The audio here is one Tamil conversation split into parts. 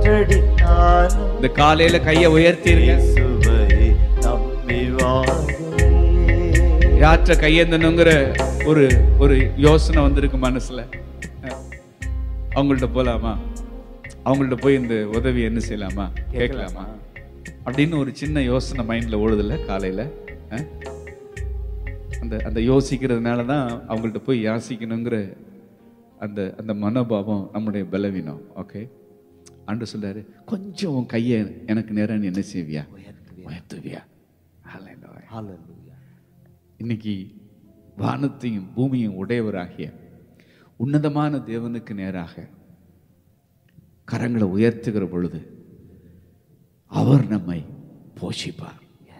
மரடித்தாலும் இந்த காலையில கையை உயர்த்திருங்க. இயேசுவை நம்பி வாழ்கிறேன். யாற்ற கையேந்தனுங்கிற ஒரு ஒரு யோசனை வந்திருக்கு மனசுல. அவங்கள்ட்ட போலாமா? அவங்கள்ட்ட போய் இந்த உதவி என்ன செய்யலாமா, கேட்கலாமா அப்படின்னு ஒரு சின்ன யோசனை மைண்ட்ல ஓடுதில்ல காலையில. அந்த அந்த யோசிக்கிறதுனால தான் அவங்கள்ட்ட போய் யாசிக்கணுங்கிற அந்த அந்த மனோபாவம் நம்முடைய பலவீனம். ஓகே, ஆண்டு சொல்றாரு, கொஞ்சம் உன் கையை எனக்கு நேரம் என்ன செய்வியா, உயர்த்துவியா. இன்னைக்கு வானத்தையும் பூமியும் உடையவராகிய உன்னதமான தேவனுக்கு நேராக கரங்களை உயர்த்துகிற பொழுது அவர் நம்மை போஷிப்பார்.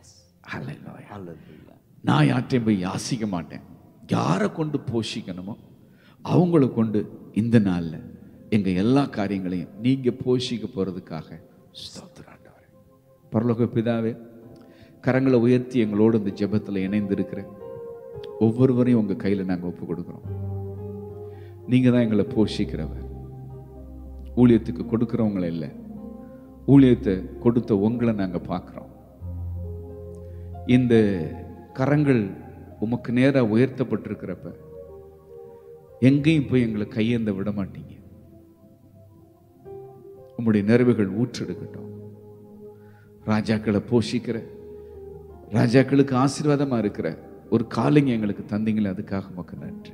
நான் யார்ட்டையும் போய் யாசிக்க மாட்டேன். யாரை கொண்டு போஷிக்கணுமோ அவங்கள கொண்டு இந்த நாள்ல எங்க எல்லா காரியங்களையும் நீங்க போஷிக்க போறதுக்காக ஸ்தோத்திரம் ஆண்டவரே. பரலோக பிதாவே, கரங்களை உயர்த்தி எங்களோடு இந்த ஜெபத்தில் இணைந்து இருக்கிற ஒவ்வொருவரையும் உங்க கையில நாங்க ஒப்பு கொடுக்கிறோம். நீங்க தான் எங்களை போஷிக்கிறவர். ஊழியத்துக்கு கொடுக்கிறவங்கள இல்லை, ஊழியத்தை கொடுத்த உங்களை நாங்க பார்க்கிறோம். இந்த கரங்கள் உமக்கு நேரா உயர்த்தப்பட்டிருக்கிறப்ப எங்கேயும் போய் எங்களை கையேந்த விட மாட்டீங்க. உம்முடைய நிறைவுகள் ஊற்றெடுக்கட்டும். ராஜாக்களை போஷிக்கிற, ராஜாக்களுக்கு ஆசீர்வாதமா இருக்கிற ஒரு காலிங்க எங்களுக்கு தந்தீங்களே, அதுக்காக உமக்கு நன்றி.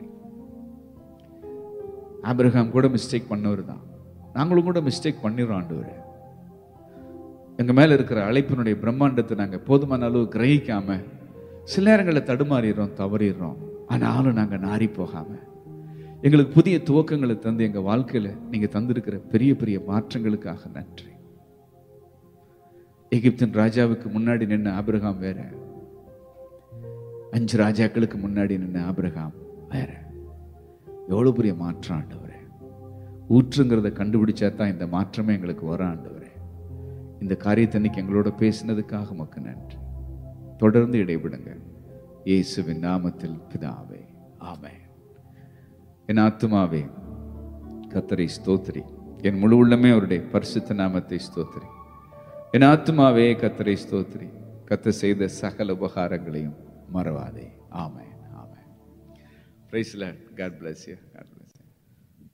ஆபிரகாம் கூட மிஸ்டேக் பண்ணவர் தான், நாங்களும் கூட மிஸ்டேக் பண்ணிடுறோம் ஆண்டவரே. எங்க மேல இருக்கிற அழைப்பினுடைய பிரம்மாண்டத்தை நாங்க போதுமான அளவு கிரகிக்காம சில நேரங்களில் தடுமாறிடுறோம், தவறிடுறோம். ஆனாலும் நாங்க நாரி போகாம எங்களுக்கு புதிய துவக்கங்களை தந்து எங்க வாழ்க்கையில நீங்க தந்திருக்கிற பெரிய பெரிய மாற்றங்களுக்காக நன்றி. எகிப்தின் ராஜாவுக்கு முன்னாடி நின்ன ஆபிரகாம் வேற, 5 ராஜாக்களுக்கு முன்னாடி நின்ன ஆபிரகாம் வேற. எவ்வளவு பெரிய மாற்றம் ஆண்டவரே. ஊற்றுங்கிறத கண்டுபிடிச்சா தான் இந்த மாற்றமே எங்களுக்கு வர ஆண்டவரே. இந்த காரியத்தன்னைக்கு எங்களோட பேசினதுக்காக உமக்கு நன்றி. தொடர்ந்து இடைவிடுங்க இயேசுவின் நாமத்தில் பிதாவே, ஆமென். என் ஆத்துமாவே கர்த்தரை ஸ்தோத்திரி, என் முழு உள்ளமே அவருடைய பரிசுத்த நாமத்தை ஸ்தோத்திரி. என் ஆத்துமாவே கர்த்தரை ஸ்தோத்திரி, கர்த்தர் செய்த சகல உபகாரங்களையும் மறவாதே. ஆமென், ஆமென். Praise the Lord. God bless you. God bless you.